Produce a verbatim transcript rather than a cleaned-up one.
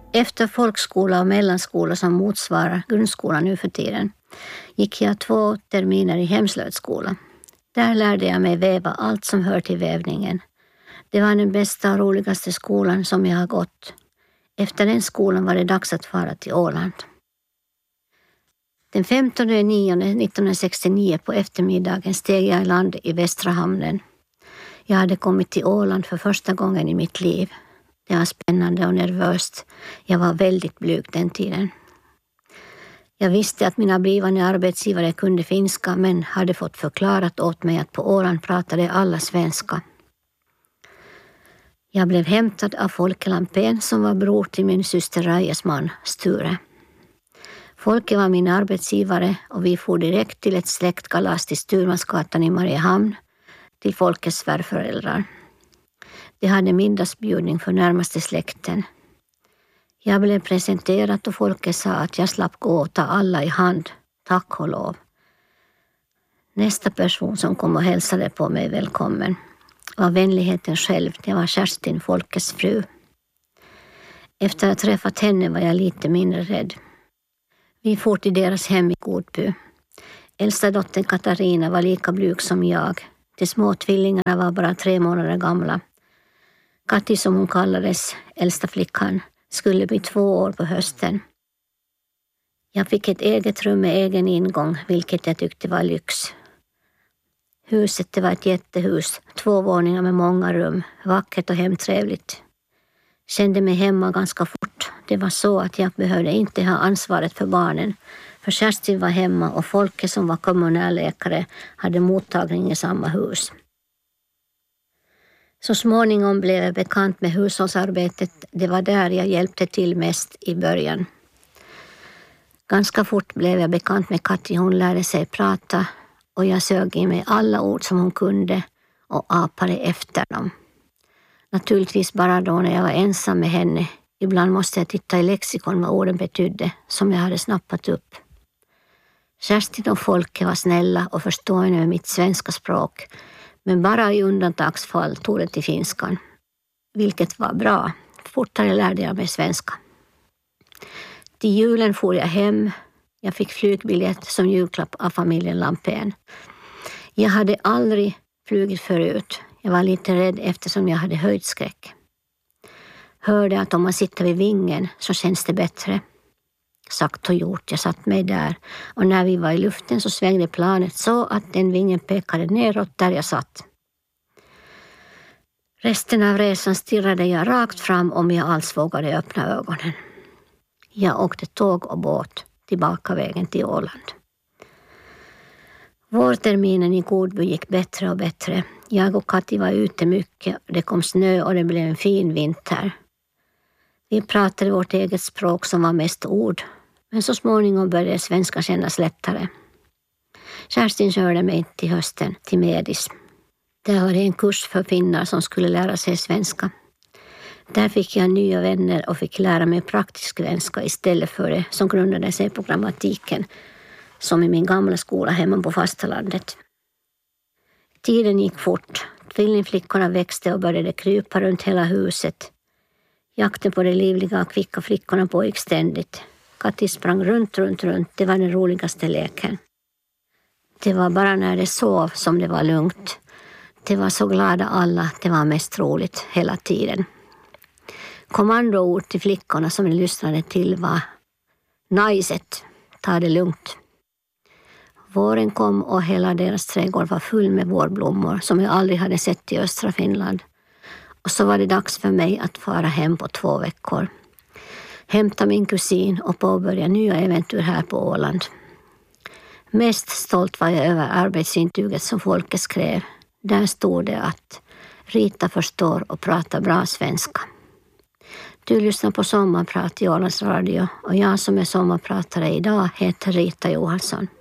Efter folkskola och mellanskola som motsvarar grundskolan nu för tiden gick jag två terminer i hemslöjdsskola. Där lärde jag mig väva allt som hör till vävningen. Det var den bästa och roligaste skolan som jag har gått. Efter den skolan var det dags att fara till Åland. Den femtonde september nittonhundrasextionio på eftermiddagen steg jag i land i Västra hamnen. Jag hade kommit till Åland för första gången i mitt liv. Det var spännande och nervöst. Jag var väldigt blyg den tiden. Jag visste att mina blivande arbetsgivare kunde finska men hade fått förklarat åt mig att på Åland pratade alla svenska. Jag blev hämtad av Folke Lampén som var bror till min syster Rajas man, Sture. Folke var min arbetsgivare och vi for direkt till ett släktkalas till Sturmansgatan i Mariehamn till Folkes svärföräldrar. De hade middagsbjudning för närmaste släkten. Jag blev presenterad och Folke sa att jag slapp gå och ta alla i hand, tack och lov. Nästa person som kom och hälsade på mig välkommen var vänligheten själv, det var Kerstin, Folkes fru. Efter att ha träffat henne var jag lite mindre rädd. Vi for till deras hem i Godby. Äldsta dottern Katarina var lika blyg som jag. De små tvillingarna var bara tre månader gamla. Katti, som hon kallades, äldsta flickan, skulle bli två år på hösten. Jag fick ett eget rum med egen ingång, vilket jag tyckte var lyx. Huset det var ett jättehus, två våningar med många rum, vackert och hemtrevligt. Kände mig hemma ganska fort. Det var så att jag behövde inte ha ansvaret för barnen. För Kerstin var hemma och Folke som var kommunalläkare hade mottagning i samma hus. Så småningom blev jag bekant med hushållsarbetet. Det var där jag hjälpte till mest i början. Ganska fort blev jag bekant med Katti. Hon lärde sig prata och jag sög i mig alla ord som hon kunde och apade efter dem. Naturligtvis bara då när jag var ensam med henne. Ibland måste jag titta i lexikon vad orden betydde som jag hade snappat upp. Kerstin och Folke var snälla och förstående med mitt svenska språk. Men bara i undantagsfall tog det till finskan. Vilket var bra. Fortare lärde jag mig svenska. Till julen for jag hem. Jag fick flygbiljett som julklapp av familjen Lampén. Jag hade aldrig flugit förut. Jag var lite rädd eftersom jag hade höjdskräck. Hörde att om man sitter vid vingen så känns det bättre. Sagt och gjort, jag satt mig där och när vi var i luften så svängde planet så att den vingen pekade neråt där jag satt. Resten av resan stirrade jag rakt fram om jag alls vågade öppna ögonen. Jag åkte tåg och båt tillbaka vägen till Åland. Vårterminen i Godby gick bättre och bättre. Jag och Katti var ute mycket, det kom snö och det blev en fin vinter. Vi pratade vårt eget språk som var mest ord, men så småningom började svenska kännas lättare. Kerstin körde mig till hösten till Medis. Där var det en kurs för finnar som skulle lära sig svenska. Där fick jag nya vänner och fick lära mig praktisk svenska istället för det som grundade sig på grammatiken som i min gamla skola hemma på fastalandet. Tiden gick fort. Tvillingflickorna växte och började krypa runt hela huset. Jakten på de livliga och kvicka flickorna pågick ständigt. Katti sprang runt, runt, runt. Det var den roligaste leken. Det var bara när det sov som det var lugnt. Det var så glada alla. Det var mest roligt hela tiden. Kommandoord till flickorna som de lyssnade till var najset, ta det lugnt. Våren kom och hela deras trädgård var full med vårblommor som jag aldrig hade sett i östra Finland. Och så var det dags för mig att fara hem på två veckor. Hämta min kusin och påbörja nya äventyr här på Åland. Mest stolt var jag över arbetsintyget som Folke skrev. Där stod det att Rita förstår och pratar bra svenska. Du lyssnar på Sommarprat i Ålands Radio och jag som är sommarpratare idag heter Rita Johansson.